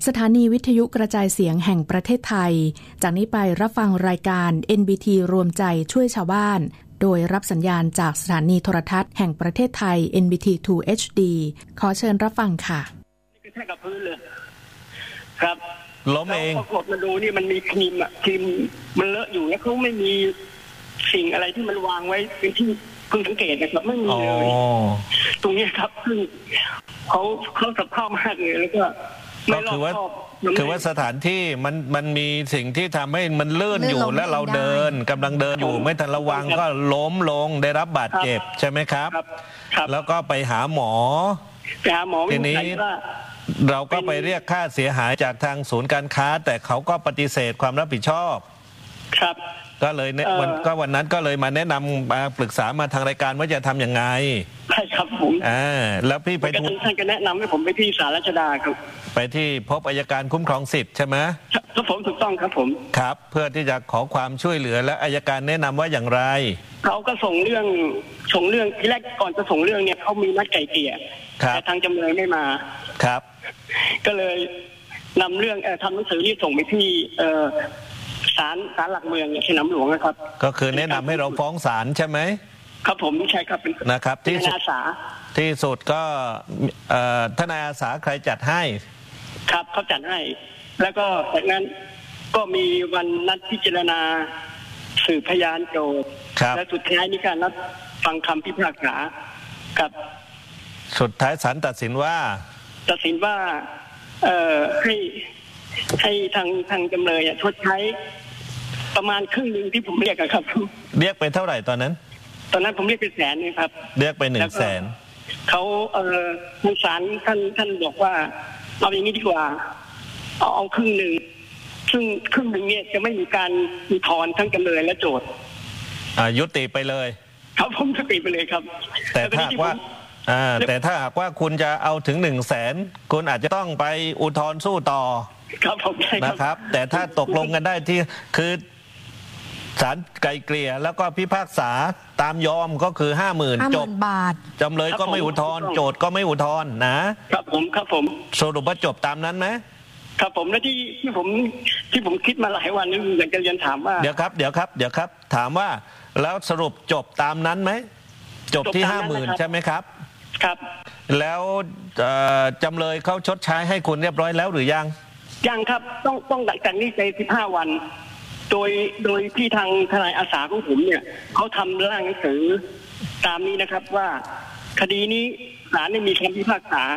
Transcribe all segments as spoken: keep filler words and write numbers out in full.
สถานีวิทยุกระจายเสียงแห่งประเทศไทยจากนี้ไปรับฟังรายการ เอ็น บี ที รวมใจช่วยชาวบ้านโดยรับสัญญาณจากสถานีโทรทัศน์แห่งประเทศไทย เอ็น บี ที ทู เอช ดี ขอเชิญรับฟังค่ะนี่กระแทกกับพื้นเลยครับล้มเองปรากฏมาดูนี่มันมีครีมอ่ะครีมมันเลอะอยู่แล้วเขาไม่มีสิ่งอะไรที่มันวางไว้เป็นที่เพิ่งสังเกตนะครับไม่มีเลยตรงนี้ครับคือเขาเขาสะเพร่ามากเลยแล้วก็ก็คือว่าคือว่าสถานที่มันมันมีสิ่งที่ทำให้มันลื่นอยู่และเราเดินกำลังเดินอยู่ไม่ทันระวังก็ล้มลงได้รับบาดเจ็บใช่ไหมครับแล้วก็ไปหาหมอไปหาหมอทีนี้เราก็ไปเรียกค่าเสียหายจากทางศูนย์การค้าแต่เขาก็ปฏิเสธความรับผิดชอบครับก็เลยเนี่ยวันก็วันนั้นก็เลยมาแนะนำมาปรึกษามาทางรายการว่าจะทำยังไงใช่ครับผมอ่าแล้วพี่ไปทุกท่านก็แนะนำให้ผมไปที่ศาลรัชดาครับไปที่พบอัยการคุ้มครองสิทธิ์ใช่ไหมครับผมถูกต้องครับผมครับเพื่อที่จะขอความช่วยเหลือและอัยการแนะนำว่าอย่างไรเขาก็ส่งเรื่องส่งเรื่องที่แรกก่อนจะส่งเรื่องเนี่ยเขามีนัดไกล่เกลี่ยแต่ทางจำเลยไม่มาครับก็เลยนำเรื่องทำหนังสือที่ส่งไปที่ศาลศาลหลักเมืองสนามหลวงนะครับก็คือแนะนำให้เราฟ้องศาลใช่ไหมครับผมใช่ครับนะครับที่สุดที่สุดก็ทนายอาสาใครจัดให้ครับเขาจัดให้แล้วก็จากนั้นก็มีวันนัดพิจารณาสืบพยานโจทก์และสุดท้ายมีการนัดฟังคำพิพากษาครับสุดท้ายศาลตัดสินว่าตัดสินว่าเอ่อให้ให้ทางทางจำเลยชดใช้ประมาณครึ่งนึงที่ผมเรียกครับเรียกไปเท่าไหร่ตอนนั้นตอนนั้นผมเรียกเป็นแสนนึงครับเรียกไปหนึ่งแสนเขาเอ่อทางศาลท่านท่านบอกว่าเอาอย่างนี้ดีกว่าเอาเอาครึ่งนึงซึ่งครึ่งนึงเนี่ยจะไม่มีการอุทธรณ์ทั้งจำเลยและโจทก์อ่ายุติไปเลยครับผมยุติไปเลยครับแต่ถ้าว่าอ่าแต่ถ้าหากว่าคุณจะเอาถึงหนึ่งแสนคุณอาจจะต้องไปอุทธรณ์สู้ต่อครับผมใช่นะครับแต่ถ้าตกลงกันได้ที่คือศาลไกลเกลี่ยแล้วก็พิพากษาตามยอมก็คือห้าหมื่นจบบาทจำเลยก็ไม่อุทธรณ์โจทก์ก็ไม่อุทธรณ์นะครับผมครับผมสรุปว่าจบตามนั้นไหมครับผมและที่ที่ผมที่ผมคิดมาหลายวันนึงอยากจะเรียนถามว่าเดี๋ยวครับเดี๋ยวครับเดี๋ยวครับถามว่าแล้วสรุปจบตามนั้นไหมจบที่ห้าหมื่นใช่ไหมครับครับแล้วจำเลยเขาชดใช้ให้คุณเรียบร้อยแล้วหรือยังยังครับต้องต้องหลังจากนี้ไปสิบห้าวันโดยโดยที่ทางทนายอาสาของผมเนี่ยเขาทำร่างหนังสือตามนี้นะครับว่าคดีนี้ศาลได้มีคำพิพากษา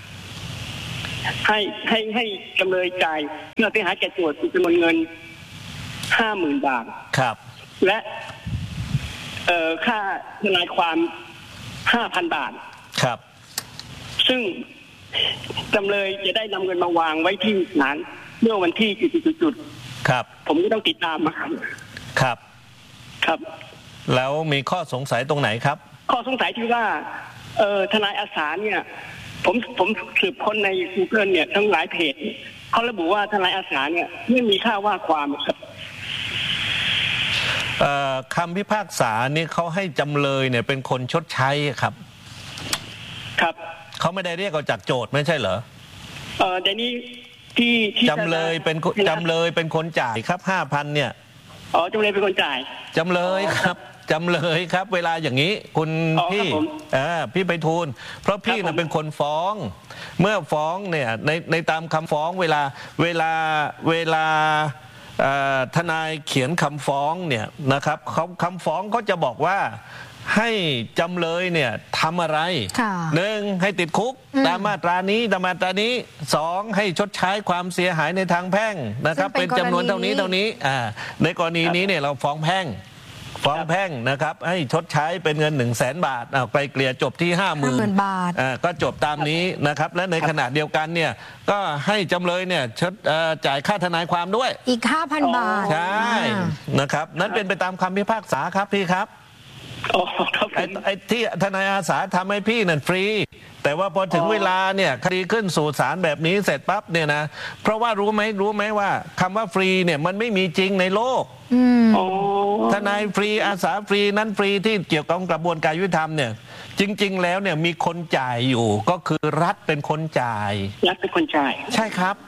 ให้ให้ให้จำเลยจ่ายเพื่อไปหาแก่โจทก์จำนวนเงินห้าหมื่นบาทครับและเอ่อค่าทนายความห้าพันบาทครับซึ่งจำเลยจะได้นำเงินมาวางไว้ที่ศาลเมื่อวันที่จุดๆๆครับผมก็ต้องติดตามมาครับครับครับแล้วมีข้อสงสัยตรงไหนครับข้อสงสัยที่ว่าเอ่อทนายอาสาเนี่ยผมผมสืบค้นใน Google เนี่ยทั้งหลายเพจเขาระบุว่าทนายอาสาเนี่ยไม่มีค่าว่าความครับคำพิพากษานี่เขาให้จำเลยเนี่ยเป็นคนชดใช้ครับครับเขาไม่ได้เรียกเอาจากโจทก์ไม่ใช่เหรอเออแต่นี้ที่จำเลยเป็นจำเลยเป็นคนจ่ายครับห้าพันเนี่ยอ๋อจำเลยเป็นคนจ่ายจำเลยครับจำเลยครับเวลาอย่างนี้คุณพี่อ่าพี่ไปทูลเพราะพี่น่ะเป็นคนฟ้องเมื่อฟ้องเนี่ยในในตามคำฟ้องเวลาเวลาเวลาทนายเขียนคำฟ้องเนี่ยนะครับเขาคำฟ้องเขาจะบอกว่าให้จำเลยเนี่ยทำอะไรหนึ่งให้ติดคุกตามมาตรานี้ตามมาตรานี้สองให้ชดใช้ความเสียหายในทางแพ่งนะครับเป็นจำนวนเท่านี้เท่านี้อ่าในกรณีนี้เนี่ยเราฟ้องแพ่งฟ้องแพ่งนะครับให้ชดใช้เป็นเงินหนึ่งแสนบาทเอาไกลเกลี่ยจบที่ห้าหมื่นบาทอ่าก็จบตามนี้นะครับและในขณะเดียวกันเนี่ยก็ให้จำเลยเนี่ยชดจ่ายค่าทนายความด้วยอีก ห้าพัน บาทใช่นะครับนั้นเป็นไปตามคำพิพากษาครับพี่ครับไอ้ไอ้ที่ทนายอาสาทำให้พี่นั่นฟรีแต่ว่าพอถึงเวลาเนี่ยคดีขึ้นสู่ศาลแบบนี้เสร็จปั๊บเนี่ยนะเพราะว่ารู้ไหมรู้ไหมว่าคำว่าฟรีเนี่ยมันไม่มีจริงในโลกทนายฟรีอาสาฟรีนั้นฟรีที่เกี่ยวกับกระบวนการยุติธรรมเนี่ยจริงๆแล้วเนี่ยมีคนจ่ายอยู่ก็คือรัฐเป็นคนจ่ายรัฐเป็นคนจ่ายใช่ครับ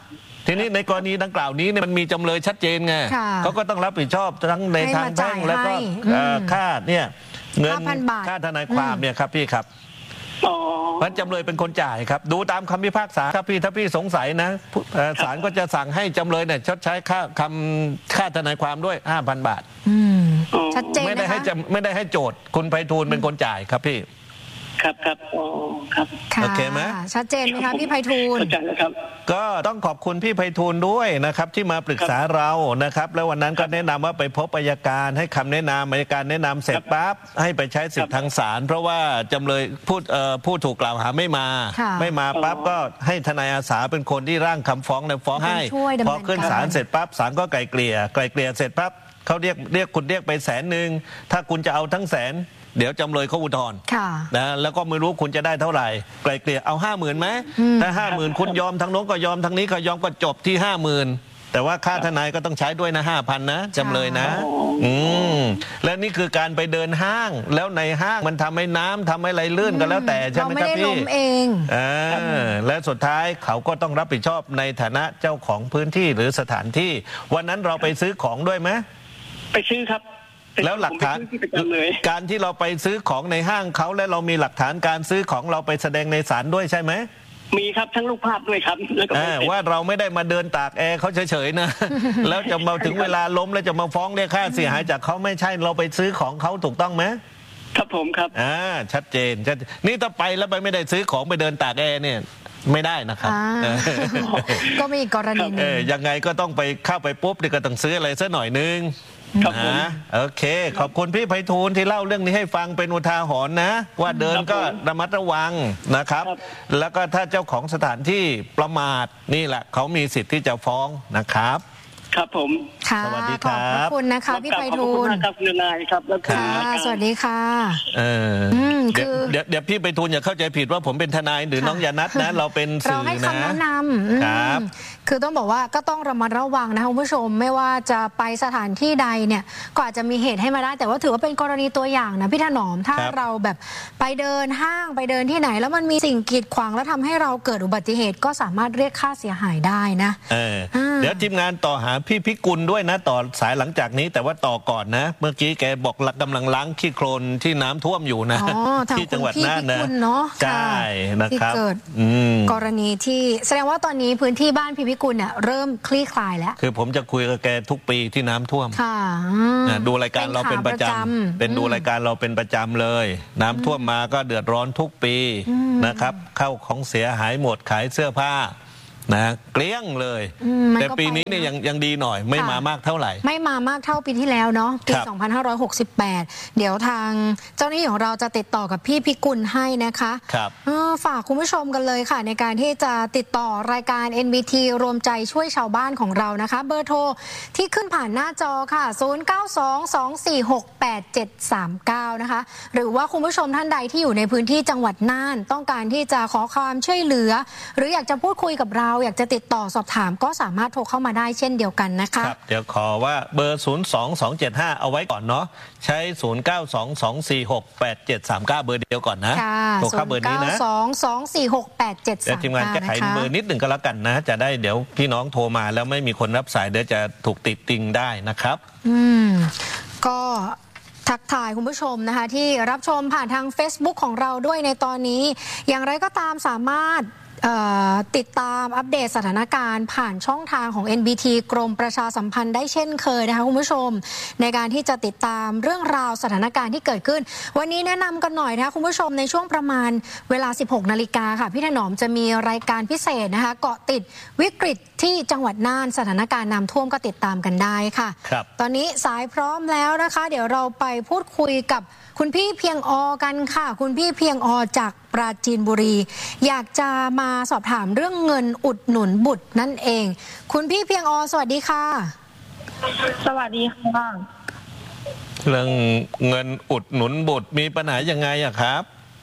ทีนี้ในกรณีดังกล่าวนี้เนี่ยมันมีจำเลยชัดเจนไงเขาก็ต้องรับผิดชอบทั้งในทางแพ่งแล้วก็ค่าเนี่ยเงินค่าทนายความเนี่ยครับพี่ครับมันจำเลยเป็นคนจ่ายครับดูตามคำพิพากษาครับพี่ถ้าพี่สงสัยนะศาลก็จะสั่งให้จำเลยเนี่ยชดใช้ค่าคำค่าทนายความด้วย ห้าพัน บาทชัดเจนไม่ได้ให้ไม่ได้ให้โจทย์คุณไพฑูรย์เป็นคนจ่ายครับพี่ครับครับอ๋อครับโอเคไหมชัดเจนไหมคะพี่ไพฑูรย์เข้าใจแล้วครับก็ต้องขอบคุณพี่ไพฑูรย์ด้วยนะครับที่มาปรึกษาเรานะครับแล้ววันนั้นก็แนะนำว่าไปพบอัยการให้คำแนะนำอัยการแนะนำเสร็จปั๊บให้ไปใช้สิทธิทางศาลเพราะว่าจำเลยผู้ผู้ถูกกล่าวหาไม่มาไม่มาปั๊บก็ให้ทนายอาสาเป็นคนที่ร่างคำฟ้องในฟ้องให้พอขึ้นศาลเสร็จปั๊บศาลก็ไกล่เกลี่ยไกล่เกลี่ยเสร็จปั๊บเขาเรียกเรียกคุณเรียกไปแสนหนึ่งถ้าคุณจะเอาทั้งแสนเดี๋ยวจำเลยเขาอุทธรณ์นะแล้วก็ไม่รู้คุณจะได้เท่าไหร่ไกลเกลี่ยเอาห้าหมื่นไหมถ้าห้าหมื่นคุณยอมทางโน้นก็ยอมทางนี้ก็ยอมก็จบที่ห้าหมื่นแต่ว่าค่าทนายก็ต้องใช้ด้วยนะห้าพันนะจำเลยนะอืมและนี่คือการไปเดินห้างแล้วในห้างมันทำให้น้ำทำให้อะไรลื่นกันแล้วแต่ใช่ไหมครับพี่เราไม่ได้ล้มเองอ่าและสุดท้ายเขาก็ต้องรับผิดชอบในฐานะเจ้าของพื้นที่หรือสถานที่วันนั้นเราไปซื้อของด้วยไหมไปซื้อครับแล้วหลักฐานการที่เราไปซื้อของในห้างเขาและเรามีหลักฐานการซื้อของเราไปแสดงในศาลด้วยใช่ไหมมีครับทั้งรูปภาพด้วยครับว่าเราไม่ได้มาเดินตากแอร์เขาเฉยๆนะแล้วจะมาถึงเวลาล้มแล้วจะมาฟ้องเรียกค่าเสียหายจากเขาไม่ใช่เราไปซื้อของเขาถูกต้องไหมครับผมครับอ่าชัดเจนชัดนี่ถ้าไปแล้วไปไม่ได้ซื้อของไปเดินตากแอร์เนี่ยไม่ได้นะครับก็มีกรณีนึงยังไงก็ต้องไปเข้าไปปุ๊บเดี๋ยวก็ต้องซื้ออะไรสักหน่อยนึงนะโอเคขอบคุณพี่ไพฑูรย์ที่เล่าเรื่องนี้ให้ฟังเป็นอุทาหรณ์นะว่าเดินก็ระมัดระวังนะครับแล้วก็ถ้าเจ้าของสถานที่ประมาทนี่แหละเขามีสิทธิ์ที่จะฟ้องนะครับครับผมสวัสดีครับขอบคุณนะคะพี่ไพฑูรย์ครับคุณนายครับแล้วค่ะสวัสดีค่ะเออเดี๋ยวเดี๋ยวพี่ไพฑูรย์อย่าเข้าใจผิดว่าผมเป็นทนายหรือน้องยานัทนะเราเป็นสื่อนะเราให้คำแนะนำครับคือต้องบอกว่าก็ต้องระมัดระวังนะคุณผู้ชมไม่ว่าจะไปสถานที่ใดเนี่ยก็อาจจะมีเหตุให้มาได้แต่ว่าถือว่าเป็นกรณีตัวอย่างนะพี่ถนอมถ้าเราแบบไปเดินห้างไปเดินที่ไหนแล้วมันมีสิ่งกีดขวางแล้วทำให้เราเกิดอุบัติเหตุก็สามารถเรียกค่าเสียหายได้นะเดี๋ยวทีมงานต่อหาพี่พิกุลด้วยนะต่อสายหลังจากนี้แต่ว่าต่อก่อนนะเมื่อกี้แกบอกกำลังล้างขี้โคลนที่น้ำท่วมอยู่นะที่จังหวัดน่านนะใช่นะครับกรณีที่แสดงว่าตอนนี้พื้นที่บ้านพี่พิกุลเนี่ยเริ่มคลี่คลายแล้วคือผมจะคุยกับแกทุกปีที่น้ำท่วมดูรายการเราเป็นประจำเป็นดูรายการเราเป็นประจำเลยน้ำท่วมมาก็เดือดร้อนทุกปีนะครับเข้าของเสียหายหมดขายเสื้อผ้านะเกลี้ยงเลยแต่ปีนี้เนี่ยยังยังดีหน่อยไม่มามากเท่าไหร่ไม่มามากเท่าปีที่แล้วเนาะปีสองพันห้าร้อยหกสิบแปดเดี๋ยวทางเจ้าหน้าที่ของเราจะติดต่อกับพี่พิกุลให้นะคะครับฝากคุณผู้ชมกันเลยค่ะในการที่จะติดต่อรายการ เอ็น บี ที รวมใจช่วยชาวบ้านของเรานะคะเบอร์โทรที่ขึ้นผ่านหน้าจอค่ะศูนย์ เก้า สอง สอง สี่ หก แปด เจ็ด สาม เก้านะคะหรือว่าคุณผู้ชมท่านใดที่อยู่ในพื้นที่จังหวัดน่านต้องการที่จะขอความช่วยเหลือหรืออยากจะพูดคุยกับเราอยากจะติดต่อสอบถามก็สามารถโทรเข้ามาได้เช่นเดียวกันนะคะครับเดี๋ยวขอว่าเบอร์ศูนย์ สอง สอง เจ็ด ห้าเอาไว้ก่อนเนาะใช้ศูนย์ เก้า สอง สอง สี่ หก แปด เจ็ด สาม เก้าเบอร์เดียวก่อนนะโทรเข้าเบอร์นี้นะศูนย์ เก้า สอง สอง สี่ หก แปด เจ็ด สาม เก้าทีมงานจะไขเบอร์นิดหนึ่งก็แล้วกันนะจะได้เดี๋ยวพี่น้องโทรมาแล้วไม่มีคนรับสายเดี๋ยวจะถูกติดติงได้นะครับอืมก็ทักทายคุณผู้ชมนะคะที่รับชมผ่านทาง Facebook ของเราด้วยในตอนนี้อย่างไรก็ตามสามารถติดตามอัปเดตสถานการณ์ผ่านช่องทางของ เอ็น บี ที กรมประชาสัมพันธ์ได้เช่นเคยนะคะคุณผู้ชมในการที่จะติดตามเรื่องราวสถานการณ์ที่เกิดขึ้นวันนี้แนะนำกันหน่อยนะคะคุณผู้ชมในช่วงประมาณเวลา สิบหกนาฬิกาค่ะพี่ถนอมจะมีรายการพิเศษนะคะเกาะติดวิกฤตที่จังหวัดน่านสถานการณ์น้ำท่วมก็ติดตามกันได้ค่ะครับตอนนี้สายพร้อมแล้วนะคะเดี๋ยวเราไปพูดคุยกับคุณพี่เพียงอกันค่ะคุณพี่เพียงอจากปราจีนบุรีอยากจะมาสอบถามเรื่องเงินอุดหนุนบุตรนั่นเองคุณพี่เพียงอสวัสดีค่ะสวัสดีค่ะเรื่องเงินอุดหนุนบุตรมีปัญหายังไงอะครับ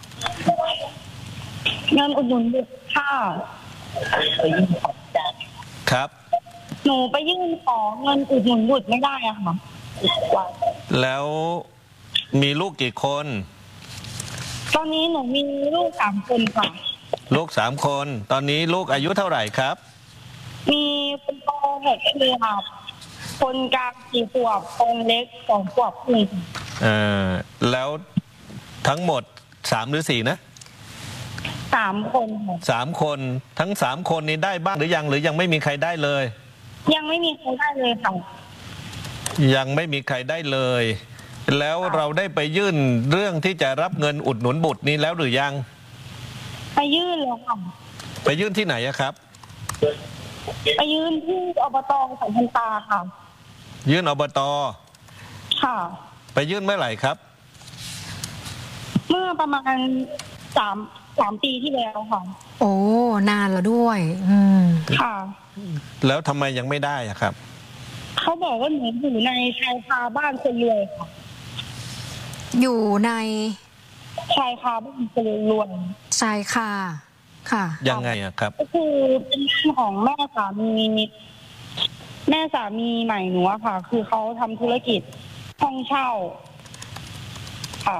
เงินอุดหนุนบุตรค่ะครับหนูไปยื่นขอเงินอุดหนุนบุตรไม่ได้อะค่ะแล้วมีลูกกี่คนตอนนี้หนูมีลูกสามคนค่ะลูกสามคนตอนนี้ลูกอายุเท่าไหร่ครับมีคนโตหกขวบคนกลางสี่ขวบคนเล็กสองขวบครึ่งเออแล้วทั้งหมดสามหรือสี่นะสามคนสามคนทั้งสามคนนี้ได้บ้างหรือยังหรือยังไม่มีใครได้เลยยังไม่มีใครได้เลยค่ะยังไม่มีใครได้เลยแล้วเราได้ไปยื่นเรื่องที่จะรับเงินอุดหนุนบุตรนี้แล้วหรือยังไปยื่นแล้วค่ะไปยื่นที่ไหนอะครับไปยื่นที่อบต.สัมพันตาค่ะยื่นอบต. ค่ะไปยื่นเมื่อไหร่ครับเมื่อประมาณสามสามปีที่แล้วค่ะโอ้นานแล้วด้วยอืมค่ะแล้วทำไมยังไม่ได้อะครับเขาบอกว่าหนูอยู่ในชายคาบ้านคนรวยค่ะอยู่ในชายคาบ้านคนรวยชายคาค่ะยังไงอะครับก็คือเป็นเรื่องของแม่สามีแม่สามีใหม่หนูอะค่ะคือเขาทำธุรกิจห้องเช่าค่ะ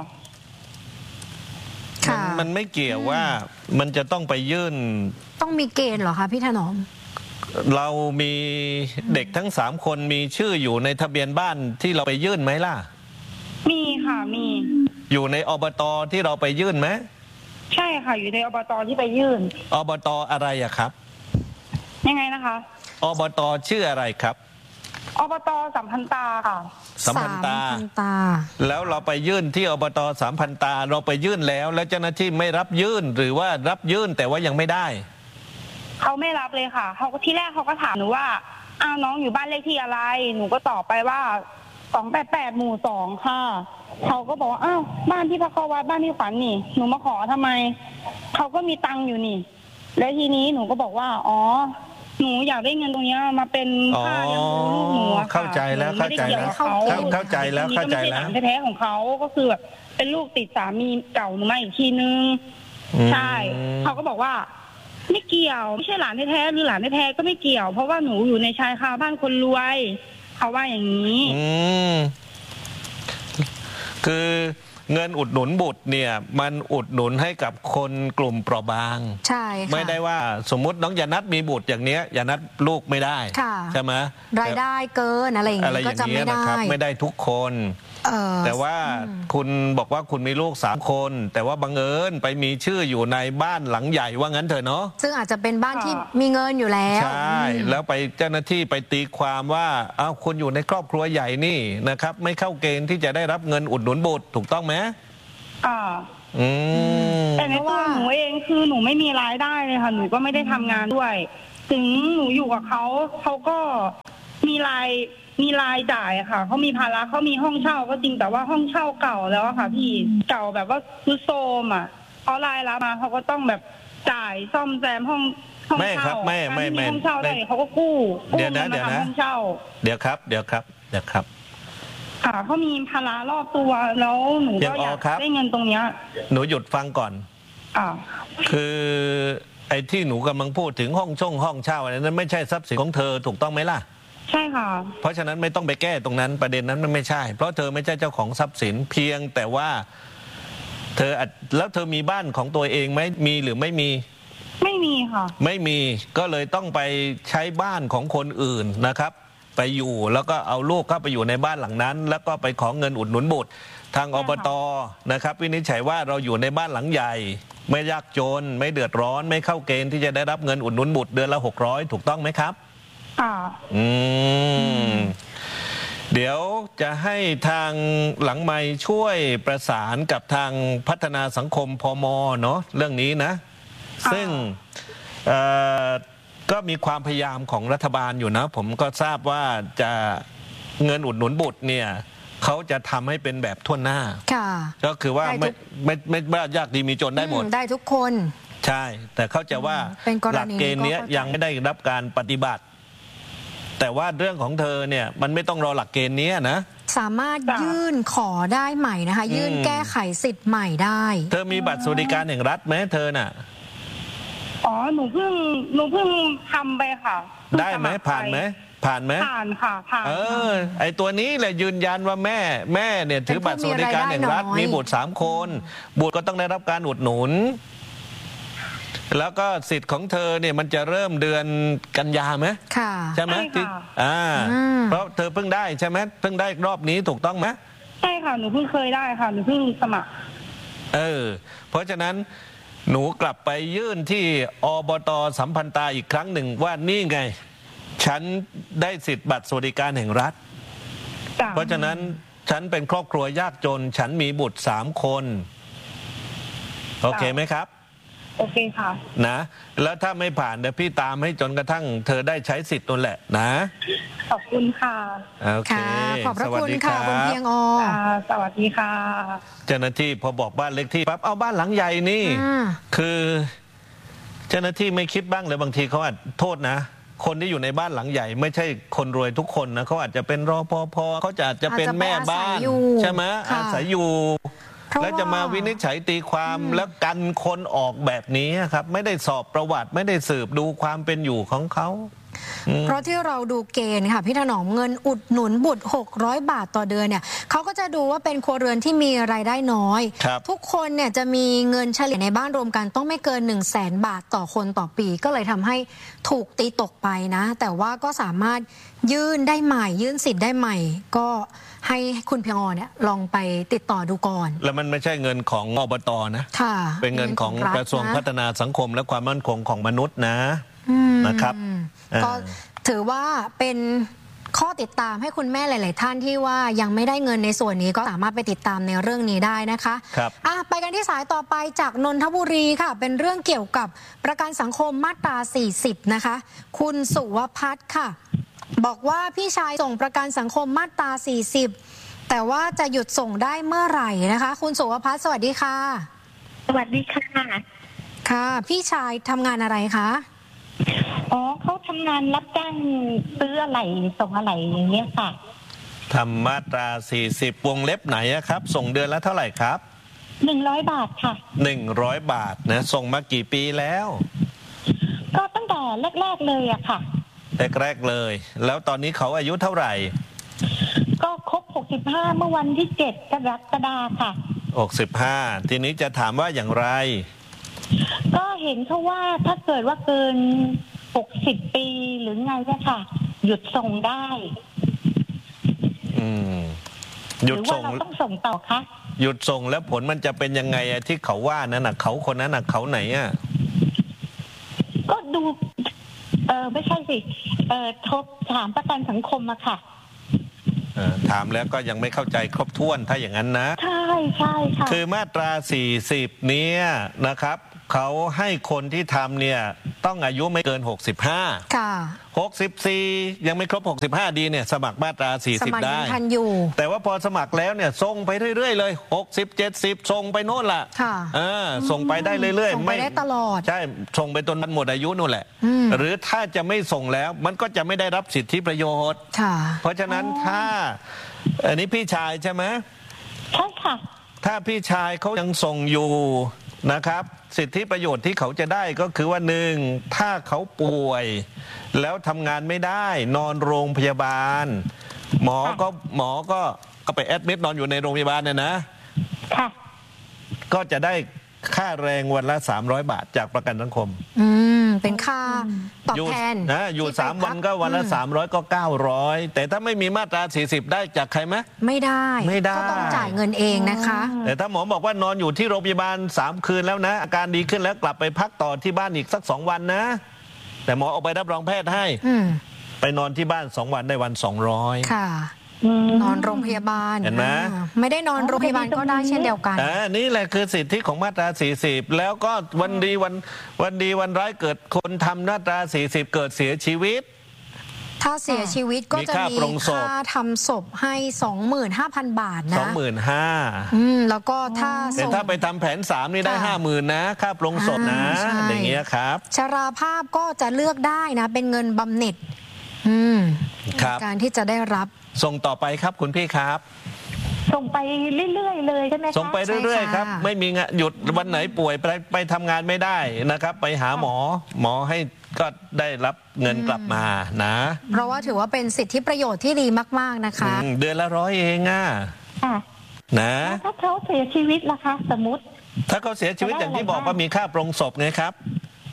มันมันไม่เกี่ยวว่ามันจะต้องไปยื่นต้องมีเกณฑ์เหรอคะพี่ถนอมเรามีเด็กทั้งสามคนมีชื่ออยู่ในทะเบียนบ้านที่เราไปยื่นไหมล่ะมีค่ะมีอยู่ในอบต.ที่เราไปยื่นไหมใช่ค่ะอยู่ในอบต.ที่ไปยื่นอบต.อะไรอะครับยังไงนะคะอบต.ชื่ออะไรครับอบต.สัมพันตาค่ะสัมพันตาแล้วเราไปยื่นที่อบต.สัมพันตาเราไปยื่นแล้วแล้วเจ้าหน้าที่ไม่รับยื่นหรือว่ารับยื่นแต่ว่ายังไม่ได้เขาไม่รับเลยค่ะเขาที่แรกเขาก็ถามหนูว่าอ้าวน้องอยู่บ้านเลขที่อะไรหนูก็ตอบไปว่าสองแปดแปดหมู่สองค่ะเขาก็บอกว่าอ้าวบ้านที่พระเขาวัดบ้านที่ขวัญนี่หนูมาขอทำไมเขาก็มีตังค์อยู่นี่แล้วทีนี้หนูก็บอกว่าอ๋อหนูอยากได้เงินตรงนี้มาเป็นค่าเลี้ยงดูลูกหนูค่ะเข้าใจแล้วเข้าใจแล้วเข้าใจแล้วเข้าใจแล้วแท้ๆของเขาก็คือแบบเป็นลูกติดสามีเก่าหนูมาอีกทีนึงใช่เขาก็บอกว่าไม่เกี่ยวไม่ใช่หลานแท้ๆหรือหลานแท้ๆก็ไม่เกี่ยวเพราะว่าหนูอยู่ในชายคาบ้านคนรวยเขาว่าอย่างนี้อืมคือเงินอุดหนุนบุตรเนี่ยมันอุดหนุนให้กับคนกลุ่มเปราะบางใช่ค่ะไม่ได้ว่าสมมติน้องยานัทมีบุตรอย่างเนี้ยยานัทลูกไม่ได้ใช่ไหมรายได้เกินอะไรอย่างนี้ก็จะไม่ได้ไม่ได้ทุกคนแต่ว่าคุณบอกว่าคุณมีลูกสามคนแต่ว่าบังเอิญไปมีชื่ออยู่ในบ้านหลังใหญ่ว่างั้นเถอะเนาะซึ่งอาจจะเป็นบ้านที่มีเงินอยู่แล้วใช่แล้วไปเจ้าหน้าที่ไปตีความว่าอ้าวคุณอยู่ในครอบครัวใหญ่นี่นะครับไม่เข้าเกณฑ์ที่จะได้รับเงินอุดหนุนบุตรถูกต้องไหมอ่าอืมแต่ในตัวหนูเองคือหนูไม่มีรายได้เลยค่ะหนูก็ไม่ได้ทำงานด้วยถึงหนูอยู่กับเขาเขาก็มีรายมีรายจ่ายค่ะเขามีภาระเขามีห้องเช่าก็จริงแต่ว่าห้องเช่าเก่าแล้วอะค่ะพี่เก่าแบบว่าคือโซมอ่ะเขารายรับมาเขาก็ต้องแบบจ่ายซ่อมแซมห้องห้องเช่าไม่ไม่ไม่ห้องเช่าได้เขาก็กู้เดี๋ยวนะเดี๋ยวนะห้องเช่าเดี๋ยวครับเดี๋ยวครับเดี๋ยวครับค่ะเขามีภาระรอบตัวแล้วหนูก็อยากได้เงินตรงเนี้ยหนูหยุดฟังก่อนอ่าคือไอ้ที่หนูกำลังพูดถึงห้องช่องห้องเช่าอะไรนั้นไม่ใช่ทรัพย์สินของเธอถูกต้องไหมล่ะใช่ค่ะเพราะฉะนั้นไม่ต้องไปแก้ตรงนั้นประเด็นนั้นมันไม่ใช่เพราะเธอไม่ใช่เจ้าของทรัพย์สินเพียงแต่ว่าเธอแล้วเธอมีบ้านของตัวเองไหมมีหรือไม่มีไม่มีค่ะไม่มีก็เลยต้องไปใช้บ้านของคนอื่นนะครับไปอยู่แล้วก็เอาลูกเข้าไปอยู่ในบ้านหลังนั้นแล้วก็ไปขอเงินอุดหนุนบุตรทางอบต.นะครับวินิจฉัยว่าเราอยู่ในบ้านหลังใหญ่ไม่ยากจนไม่เดือดร้อนไม่เข้าเกณฑ์ที่จะได้รับเงินอุดหนุนบุตรเดือนละหกร้อยถูกต้องไหมครับค่ะอืมเดี๋ยวจะให้ทางหลังไมค์ช่วยประสานกับทางพัฒนาสังคมพม.เนาะเรื่องนี้นะซึ่งก็มีความพยายามของรัฐบาลอยู่นะผมก็ทราบว่าจะเงินอุดหนุนบุตรเนี่ยเขาจะทำให้เป็นแบบทั่วหน้าก็คือว่าไม่ไม่ไม่ไม่ยากดีมีจนได้หมดได้ทุกคนใช่แต่เขาจะว่าหลักเกณฑ์นี้ยังไม่ได้รับการปฏิบัติแต่ว่าเรื่องของเธอเนี่ยมันไม่ต้องรอหลักเกณฑ์นี้นะสามารถยื่นขอได้ใหม่นะคะยื่นแก้ไขสิทธิ์ใหม่ได้เธอมีบัตรสวัสดิการแห่งรัฐไหมเธอน่ะอ๋อหนูเพิ่งหนูเพิ่งทำไปค่ะได้ไหมผ่านไหมผ่านไหมผ่านค่ะผ่านเออไอตัวนี้แหละยืนยันว่าแม่แม่เนี่ยถือบัตรสวัสดิการแห่งรัฐมีบุตรสามคนบุตรก็ต้องได้รับการอุดหนุนแล้วก็สิทธิ์ของเธอเนี่ยมันจะเริ่มเดือนกันยาไหมค่ะใช่ไหมที่อ่าเพราะเธอเพิ่งได้ใช่ไหมเพิ่งได้รอบนี้ถูกต้องไหมใช่ค่ะหนูเพิ่งเคยได้ค่ะหนูเพิ่งสมัครเออเพราะฉะนั้นหนูกลับไปยื่นที่อบต.สัมพันธาอีกครั้งหนึ่งว่านี่ไงฉันได้สิทธิ์บัตรสวัสดิการแห่งรัฐเพราะฉะนั้นฉันเป็นครอบครัวยากจนฉันมีบุตรสามคนโอเคไหมครับโอเคค่ะนะแล้วถ้าไม่ผ่านเดี๋ยวพี่ตามให้จนกระทั่งเธอได้ใช้สิทธิ์นั่นแหละนะขอบคุณค่ะโอเคขอบพระคุณค่ะคุณเพียงอสวัสดีค่ะเจ้าหน้าที่พอบอกบ้านเล็กที่ปั๊บเอาบ้านหลังใหญ่นี่คือเจ้าหน้าที่ไม่คิดบ้างเลยบางทีเขาอาจโทษนะคนที่อยู่ในบ้านหลังใหญ่ไม่ใช่คนรวยทุกคนนะเขาอาจจะเป็นรปภเขาจะอาจจะเป็นแม่บ้านใช่ไหมอาศัยอยู่แล้วจะมาวินิจฉัยตีความแล้วกันคนออกแบบนี้ครับไม่ได้สอบประวัติไม่ได้สืบดูความเป็นอยู่ของเขาเพราะที่เราดูเกณฑ์ค่ะพี่ถนอมเงินอุดหนุนบุตรหกร้อยบาทต่อเดือนเนี่ยเขาก็จะดูว่าเป็นครัวเรือนที่มีรายได้น้อยทุกคนเนี่ยจะมีเงินเฉลี่ยในบ้านรวมกันต้องไม่เกินหนึ่งแสนบาทต่อคนต่อปีก็เลยทำให้ถูกตีตกไปนะแต่ว่าก็สามารถยื่นได้ใหม่ยื่นสิทธิ์ได้ใหม่ก็ให้คุณเพียงอเนี่ยลองไปติดต่อดูก่อนแล้วมันไม่ใช่เงินของอบต.นะเป็นเงินของกระทรวงพัฒนาสังคมและความมั่นคงของมนุษย์นะนะครับก็ถือว่าเป็นข้อติดตามให้คุณแม่หลายๆท่านที่ว่ายังไม่ได้เงินในส่วนนี้ก็สามารถไปติดตามในเรื่องนี้ได้นะคะครับอ่ะไปกันที่สายต่อไปจากนนทบุรีค่ะเป็นเรื่องเกี่ยวกับประกันสังคมมาตราสี่สิบนะคะคุณสุวพัฒน์ค่ะบอกว่าพี่ชายส่งประกันสังคมมาตราสี่สิบแต่ว่าจะหยุดส่งได้เมื่อไหร่นะคะคุณสุวพัฒน์สวัสดีค่ะสวัสดีค่ะค่ะพี่ชายทำงานอะไรคะอ๋อเขาทำงานรับจ้างซื้ออะไรส่งอะไรอย่างเงี้ยค่ะทำมาตราสี่สิบวงเล็บไหนครับส่งเดือนละเท่าไหร่ครับหนึ่งร้อยบาทค่ะหนึ่งร้อยบาทนะส่งมากี่ปีแล้วก็ตั้งแต่แรกๆเลยอะค่ะแรกๆเลยแล้วตอนนี้เขาอายุเท่าไหร่ก็ครบหกสิบห้าเมื่อวันที่เจ็ดกรกฎาคมค่ะหกสิบห้าทีนี้จะถามว่าอย่างไรก็เห็นเขาว่าถ้าเกิดว่าเกินหกสิบปีหรือไงเนี่ยค่ะหยุดส่งได้อืมหยุดส่งหรือว่าเราต้องส่งต่อคะหยุดส่งแล้วผลมันจะเป็นยังไงอะที่เขาว่านั่นน่ะเขาคนนั้นน่ะเขาไหนอะก็ดูเออไม่ใช่สิเออทบถามประกันสังคมอะค่ะถามแล้วก็ยังไม่เข้าใจครบถ้วนถ้าอย่างนั้นนะใช่ใช่ค่ะคือมาตราสี่สิบเนี้ยนะครับเขาให้คนที่ทำเนี่ยต้องอายุไม่เกินหกสิบห้าค่ะหกสิบสี่ยังไม่ครบหกสิบห้าดีเนี่ยสมัครมาตราสี่สิบได้ทันอยู่แต่ว่าพอสมัครแล้วเนี่ยส่งไปเรื่อยๆเลยหกสิบ เจ็ดสิบส่งไปโน่นล่ะค่ะเออส่งไปได้เรื่อยๆไม่ได้ตลอดใช่ส่งไปจนมันหมดอายุนู่นแหละหรือถ้าจะไม่ส่งแล้วมันก็จะไม่ได้รับสิทธิประโยชน์ค่ะเพราะฉะนั้นถ้าอันนี้พี่ชายใช่ไหมใช่ค่ะถ้าพี่ชายเขายังส่งอยู่นะครับสิทธิประโยชน์ที่เขาจะได้ก็คือว่าหนึ่งถ้าเขาป่วยแล้วทำงานไม่ได้นอนโรงพยาบาลหมอก็หมอก็ก็ไปแอดมิดนอนอยู่ในโรงพยาบาลเนี่ยนะค่ะก็จะได้ค่าแรงวันละสามร้อยบาทจากประกันสังคมอืมเป็นค่าตอบแทนนะอยู่สามวันก็วันละสามร้อยก็เก้าร้อยแต่ถ้าไม่มีมาตราสี่สิบได้จากใครไหมไม่ได้ไม่ได้ก็ต้องจ่ายเงินเองนะคะแต่ถ้าหมอบอกว่านอนอยู่ที่โรงพยาบาลสามคืนแล้วนะอาการดีขึ้นแล้วกลับไปพักต่อที่บ้านอีกสักสองวันนะแต่หมอเอาไปรับรองแพทย์ให้ไปนอนที่บ้านสองวันได้วันสองร้อยค่ะนอนโรงพยาบาลเห็นไหมไม่ได้นอนโรงพยาบาลก็ได้เช่นเดียวกันอ่านี่แหละคือสิทธิของมาตราสี่สิบแล้วก็วันดีวันวันดีวันร้ายเกิดคนทำมาตราสี่สิบเกิดเสียชีวิตถ้าเสียชีวิตก็จะมีค่าทำศพให้ สองหมื่นห้าพัน บาทนะสองหมื่นห้าพันอืมแล้วก็ถ้าแต่ถ้าไปทำแผนสามนี่ได้ ห้าหมื่น นะค่าปรงศพนะอย่างเงี้ยครับชราภาพก็จะเลือกได้นะเป็นเงินบำเหน็จอืมการที่จะได้รับส่งต่อไปครับคุณพี่ครับส่งไปเรื่อยๆเลยใช่ไหมคะส่งไปเรื่อยๆครับไม่มีงานหยุดวันไหนป่วยไปไปทำงานไม่ได้นะครับไปหาหมอหมอให้ก็ได้รับเงินกลับมานะเพราะว่าถือว่าเป็นสิทธิประโยชน์ที่ดีมากๆนะคะเดือนละร้อยเองอ่ะนะถ้าเขาเสียชีวิตล่ะคะสมมติถ้าเขาเสียชีวิตอย่างที่บอกว่ามีค่าปรงศพไงครับ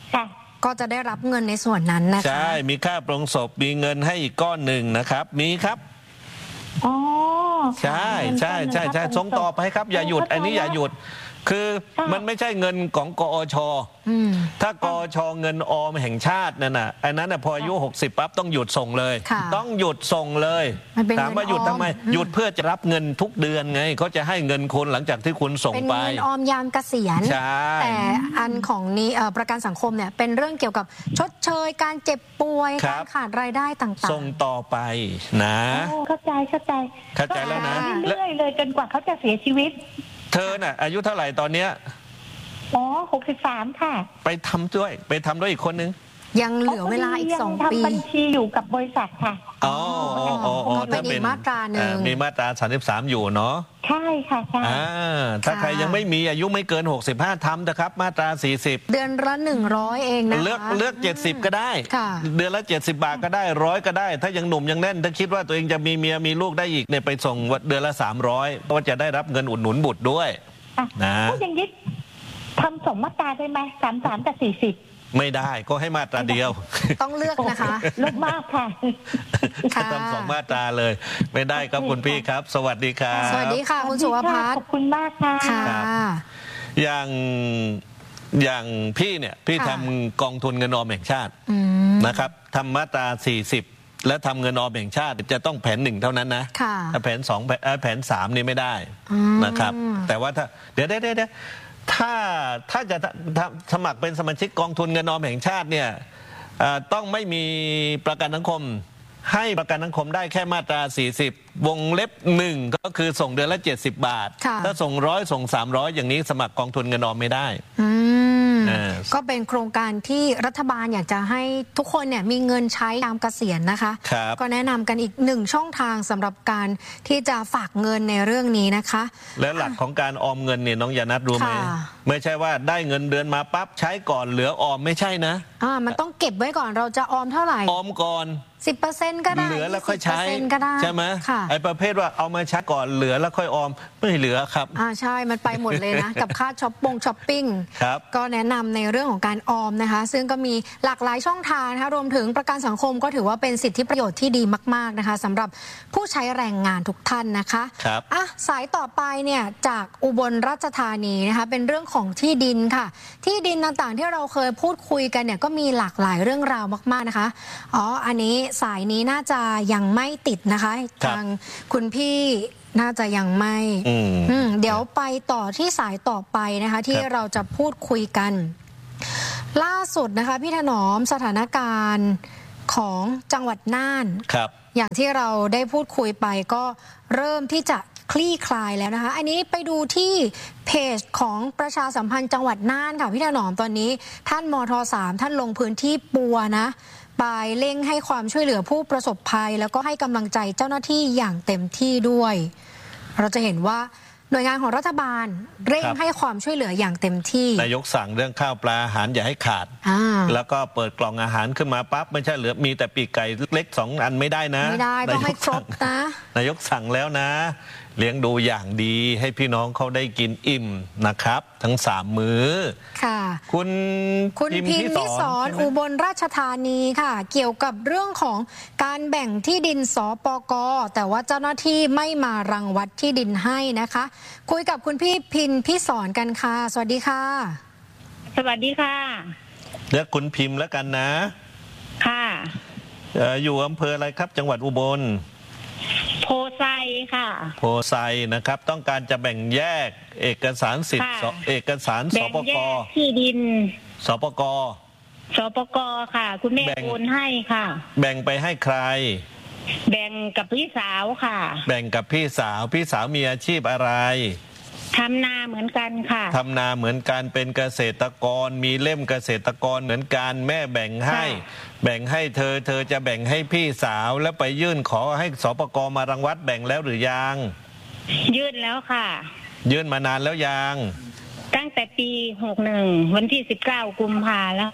ค่ะก็จะได้รับเงินในส่วนนั้นนะคะใช่มีค่าปรงศพมีเงินให้อีกก้อนหนึ่งนะครับมีครับอ๋อใช่ใช่ใช่ใช่ส่งต่อไปครับอย่าหยุดอันนี้อย่าหยุดคือมันไม่ใช่เงินของกอชถ้ากอชเงินออมแห่งชาตินั่นน่ะอันนั้นน่ะพออายุหกสิบปั๊บต้องหยุดส่งเลยต้องหยุดส่งเลยถามว่าหยุดทำไมหยุดเพื่อจะรับเงินทุกเดือนไงเขาจะให้เงินคุณหลังจากที่คุณส่งไปเป็นเงินออมยามเกษียณแต่อันของนี้ประกันสังคมเนี่ยเป็นเรื่องเกี่ยวกับชดเชยการเจ็บป่วยการขาดรายได้ต่างๆส่งต่อไปนะเข้าใจเข้าใจเข้าใจแล้วนะเรื่อยๆเลยจนกว่าเขาจะเสียชีวิตเธอน่ะอายุเท่าไหร่ตอนเนี้ยอ๋อหกสิบสามค่ะไปทำด้วยไปทำด้วยอีกคนนึงยังเหลือเวลาอีกสองปีทำบัญชีอยู่กับบริษัทค่ะอ๋ออ๋อถ้าเป็นมาตราหนึ่งมีมาตราสามสิบสามอยู่เนาะใช่ค่ะใช่ถ้าใครยังไม่มีอายุไม่เกินหกสิบห้าทำนะครับมาตราสี่สิบเดือนละหนึ่งร้อยเองนะเลือกเลือกเจ็ดสิบก็ได้เดือนละเจ็ดสิบบาทก็ได้ร้อยก็ได้ถ้ายังหนุ่มยังแน่นถ้าคิดว่าตัวเองจะมีเมียมีลูกได้อีกเนี่ยไปส่งเดือนละสามร้อยก็จะได้รับเงินอุดหนุนบุตรด้วยนะพูดอย่างนี้ทำสองมาตราได้ไหมสามสามกับสี่สิบไม่ได้ก็ให้มาตราเดียวต้องเลือกนะคะลดมากค่ะทำสองมาตราเลยไม่ได้ครับคุณพี่ครับสวัสดีครับสวัสดีค่ะคุณสุวพัฒน์ขอบคุณมากค่ะอย่างอย่างพี่เนี่ยพี่ทำกองทุนเงินออมแห่งชาตินะครับทำมาตราสี่สิบและทำเงินออมแห่งชาติจะต้องแผนหนึ่งเท่านั้นนะถ้าแผนสองแผนสามนี่ไม่ได้นะครับแต่ว่าถ้าเดี๋ยวเดี๋ยวเดี๋ยวถ้าถ้าจะสมัครเป็นสมาชิกกองทุนเงินออมแห่งชาติเนี่ยต้องไม่มีประกันสังคมให้ประกันสังคมได้แค่มาตราสี่สิบวงเล็บหนึ่งก็คือส่งเดือนละเจ็ดสิบบาทถ้าส่งร้อยส่งสามร้อยอย่างนี้สมัครกองทุนเงินออมไม่ได้ก็เป็นโครงการที่รัฐบาลอยากจะให้ทุกคนเนี่ยมีเงินใช้ยามเกษียณนะคะก็แนะนำกันอีกหนึ่งช่องทางสำหรับการที่จะฝากเงินในเรื่องนี้นะคะและหลักของการออมเงินเนี่ยน้องยานัทรู้ไหมไม่ใช่ว่าได้เงินเดือนมาปั๊บใช้ก่อนเหลือออมไม่ใช่นะอ่ามันต้องเก็บไว้ก่อนเราจะออมเท่าไหร่ออมก่อนสิบเปอร์เซ็นต์ก็ได้เหลือแล้วค่อยใช้ใช่ไหมไอ้ประเภทว่าเอามาใช้ก่อนเหลือแล้วค่อยออมไม่เหลือครับอ่าใช่มันไปหมดเลยนะ กับค่าช้อปปงช้อปปิ้งก็แนะนำในเรื่องของการออมนะคะซึ่งก็มีหลากหลายช่องทางนะคะรวมถึงประกันสังคมก็ถือว่าเป็นสิทธิประโยชน์ที่ดีมากๆนะคะสำหรับผู้ใช้แรงงานทุกท่านนะคะครับอ่ะสายต่อไปเนี่ยจากอุบลราชธานีนะคะเป็นเรื่องของที่ดินค่ะที่ดินต่างๆที่เราเคยพูดคุยกันเนี่ยก็มีหลากหลายเรื่องราวมากๆนะคะอ๋ออันนี้สายนี้น่าจะยังไม่ติดนะคะทางคุณพี่น่าจะยังไม่เดี๋ยวไปต่อที่สายต่อไปนะคะที่เราจะพูดคุยกันล่าสุดนะคะพี่ถนอมสถานการณ์ของจังหวัดน่านอย่างที่เราได้พูดคุยไปก็เริ่มที่จะคลี่คลายแล้วนะคะอันนี้ไปดูที่เพจของประชาสัมพันธ์จังหวัดน่านค่ะพี่ถนอมตอนนี้ท่านมท.สามท่านลงพื้นที่ปัวนะไปเร่งให้ความช่วยเหลือผู้ประสบภัยแล้วก็ให้กำลังใจเจ้าหน้าที่อย่างเต็มที่ด้วยเราจะเห็นว่าหน่วยงานของรัฐบาลเร่งให้ความช่วยเหลืออย่างเต็มที่นายกสั่งเรื่องข้าวปลาอาหารอย่าให้ขาดแล้วก็เปิดกล่องอาหารขึ้นมาปั๊บไม่ใช่เหลือมีแต่ปีกไก่เล็กสองอันไม่ได้นะไม่ได้ต้องให้ครบนะนายกสั่งแล้วนะเลี้ยงดูอย่างดีให้พี่น้องเขาได้กินอิ่มนะครับทั้งสามมื้อค่ะคุณคุณพิมพิสรอุบลราชธานีค่ะเกี่ยวกับเรื่องของการแบ่งที่ดินสปก.แต่ว่าเจ้าหน้าที่ไม่มารังวัดที่ดินให้นะคะคุยกับคุณพี่พิมพิสรกันค่ะสวัสดีค่ะสวัสดีค่ะเรียกคุณพิมพ์แล้วกันนะค่ะอยู่อำเภออะไรครับจังหวัดอุบลโพไซค่ะโพไซนะครับต้องการจะแบ่งแยกเอกสารสิทธิ์เอกสารสปก. ที่ดินสปก. สปก.ค่ะคุณแม่โอนให้ค่ะแบ่งไปให้ใครแบ่งกับพี่สาวค่ะแบ่งกับพี่สาวพี่สาวมีอาชีพอะไรทำนาเหมือนกันค่ะทำนาเหมือนกันเป็นเกษตรกรมีเล่มเกษตรกรเหมือนกันแม่แบ่งให้แบ่งให้เธอเธอจะแบ่งให้พี่สาวแล้วไปยื่นขอให้สปก.มารังวัดแบ่งแล้วหรือยังยื่นแล้วค่ะยื่นมานานแล้วยังตั้งแต่ปีหกสิบเอ็ดวันที่สิบเก้ากุมภาแล้วค่ะป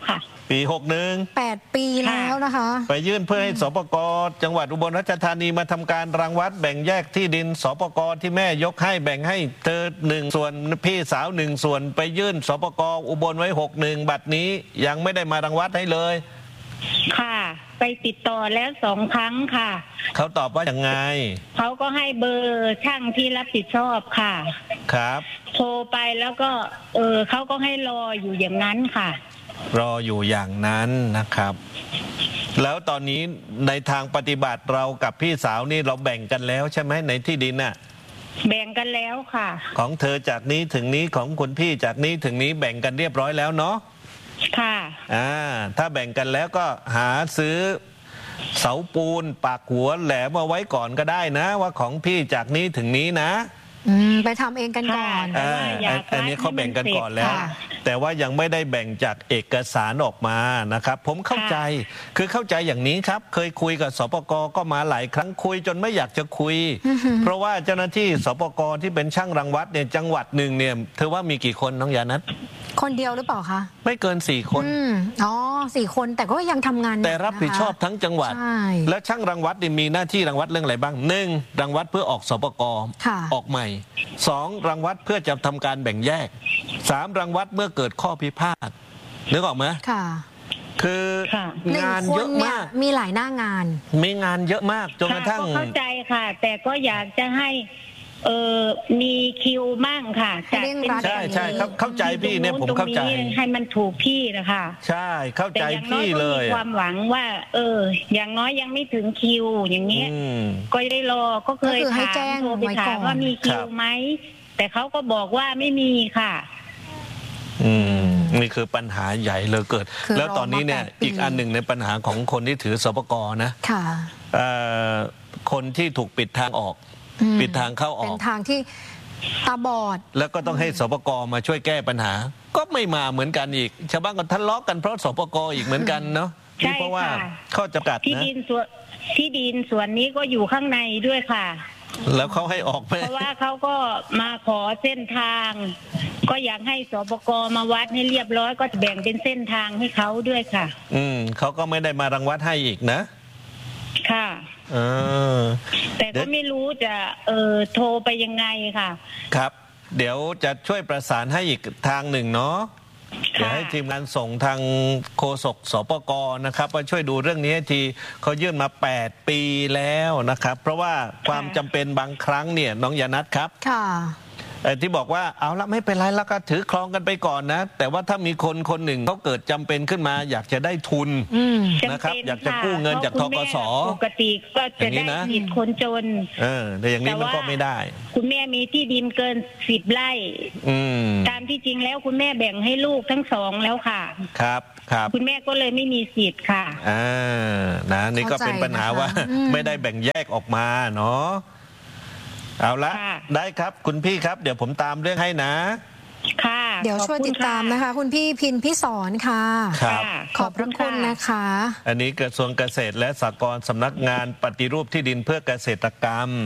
ปีหกหนึ่งแปดปีแล้วนะคะไปยื่นเพื่อให้สปก.จังหวัดอุบลราชธานีมาทำการรังวัดแบ่งแยกที่ดินสปก.ที่แม่ยกให้แบ่งให้เธอหนึ่งส่วนพี่สาวหนึ่งส่วนไปยื่นสปก.อุบลไว้หกหนึ่งบัดนี้ยังไม่ได้มารังวัดให้เลยค่ะไปติดต่อแล้วสองครั้งค่ะเขาตอบว่าอย่างไงเขาก็ให้เบอร์ช่างที่รับผิดชอบค่ะครับโทรไปแล้วก็เออเขาก็ให้รออยู่อย่างนั้นค่ะรออยู่อย่างนั้นนะครับแล้วตอนนี้ในทางปฏิบัติเรากับพี่สาวนี่เราแบ่งกันแล้วใช่ไหมในที่ดินน่ะแบ่งกันแล้วค่ะของเธอจากนี้ถึงนี้ของคุณพี่จากนี้ถึงนี้แบ่งกันเรียบร้อยแล้วเนาะค่ะอ่าถ้าแบ่งกันแล้วก็หาซื้อเสาปูนปากหัวแหลมมาไว้ก่อนก็ได้นะว่าของพี่จากนี้ถึงนี้นะอืมไปทำเองกันก่อนอ่าอันนี้เขาแบ่งกันก่อนแล้วแต่ว่ายังไม่ได้แบ่งจากเอกสารออกมานะครับผมเข้าใจคือเข้าใจอย่างนี้ครับเคยคุยกับสปก.ก็มาหลายครั้งคุยจนไม่อยากจะคุยเพราะว่าเจ้าหน้าที่สปก.ที่เป็นช่างรังวัดเนี่ยจังหวัดหนึ่งเนี่ยเธอว่ามีกี่คนน้องยานัทคนเดียวหรือเปล่าคะไม่เกินสี่คนอ๋อสี่คนแต่ก็ยังทำงานแต่รับผิดชอบทั้งจังหวัดและช่างรังวัดเนี่ยมีหน้าที่รังวัดเรื่องอะไรบ้างหนึ่งรังวัดเพื่อออกสปก.ออกใหม่สองรังวัดเพื่อจะทำการแบ่งแยกสามรังวัดเมื่อเกิดข้อพิพาทนึกออกไหมค่ะคืองานเยอะมากมีหลายหน้างานมีงานเยอะมากจนกระทั่งเข้าใจค่ะแต่ก็อยากจะให้เออมีคิวมั่งค่ะจากใช่ใช่เข้าใจพี่เนี่ยผมเข้าใจให้มันถูกที่นะคะใช่เข้าใจพี่เลยความหวังว่าเอออย่างน้อยยังไม่ถึงคิวอย่างเงี้ยก็ได้รอก็เคยถามโทรไปถามว่ามีคิวไหมแต่เขาก็บอกว่าไม่มีค่ะอืมนี่คือปัญหาใหญ่เลยเกิดแล้วตอนนี้เนี่ยอีกอันหนึ่งในปัญหาของคนที่ถือสปก.นะค่ะคนที่ถูกปิดทางออกปิดทางเข้าออกเป็นทางที่ตาบอดแล้วก็ต้องให้สปก.มาช่วยแก้ปัญหาก็ไม่มาเหมือนกันอีกชาวบ้านก็ทะเลาะกันเพราะสปก.อีกเหมือนกันเนาะเพราะว่าข้อจำกัดนะที่ดินส่วนที่ดินส่วนนี้ก็อยู่ข้างในด้วยค่ะแล้วเขาให้ออกไหมเพราะว่าเขาก็มาขอเส้นทางก็อยากให้สปก.มาวัดให้เรียบร้อยก็แบ่งเป็นเส้นทางให้เขาด้วยค่ะอืมเขาก็ไม่ได้มารังวัดให้อีกนะค่ะเออแต่ก็ไม่รู้จะเออโทรไปยังไงค่ะครับเดี๋ยวจะช่วยประสานให้อีกทางหนึ่งเนาะเดี๋ยวให้ทีมงานส่งทางโฆษกสปก.นะครับว่าช่วยดูเรื่องนี้ทีเขายื่นมาแปดปีแล้วนะครับเพราะว่าความจำเป็นบางครั้งเนี่ยน้องยานัทครับค่ะที่บอกว่าเอาละไม่เป็นไรแล้วก็ถือครองกันไปก่อนนะแต่ว่าถ้ามีคนคนหนึ่งเขาเกิดจำเป็นขึ้นมาอยากจะได้ทุนนะครับอยากจะกู้เงินจากธกส. ปกติก็จะได้สิทธิ์คนจนเออแต่อย่างนี้มันก็ไม่ได้คุณแม่มีที่ดินเกินสิบไร่ตามที่จริงแล้วคุณแม่แบ่งให้ลูกทั้งสองแล้วค่ะครับครับคุณแม่ก็เลยไม่มีสิทธิ์ค่ะอ่านะนี่ก็เป็นปัญหาว่าไม่ได้แบ่งแยกออกมาเนาะเอาละได้ครับคุณพี่ครับเดี๋ยวผมตามเรื่องให้นะค่ะเดี๋ยวช่วยติดตามนะคะคุณพี่พินพี่สอนค่ะครับขอบพระคุณนะคะอันนี้กระทรวงเกษตรและสหกรณ์สำนักงานปฏิรูปที่ดินเพื่อเกษตรกรรม